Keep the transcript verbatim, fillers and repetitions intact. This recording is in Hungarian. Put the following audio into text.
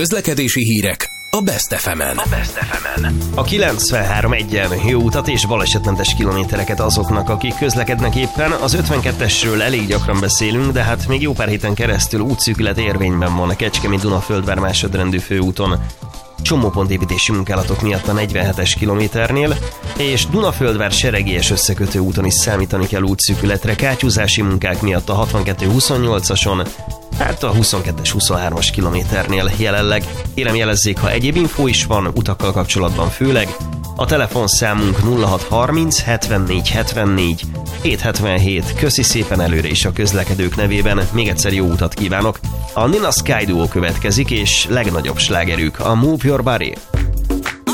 Közlekedési hírek a Best ef emen. A Best ef emen. A kilencvenhárom egyen jó utat és balesetmentes kilométereket azoknak, akik közlekednek éppen. Az ötvenkettesről elég gyakran beszélünk, de hát még jó pár héten keresztül útszűkület érvényben van a Kecskemét-Dunaföldvár másodrendű főúton. Csomópontépítési munkálatok miatt a negyvenhetes kilométernél, és Dunaföldvár Seregélyes összekötő úton is számítani kell útszűkületre kátyúzási munkák miatt a hatvankettő huszonnyolcason, hát a huszonkettes huszonhármas kilométernél jelenleg. Kérem jelezzék, ha egyéb infó is van utakkal kapcsolatban főleg. A telefonszámunk nulla hat harminc hetvennégy hetvennégy hétszázhetvenhét. Köszi szépen előre is a közlekedők nevében, még egyszer jó utat kívánok. A Nina Sky Duo következik, és legnagyobb slágerük a Move Your Body.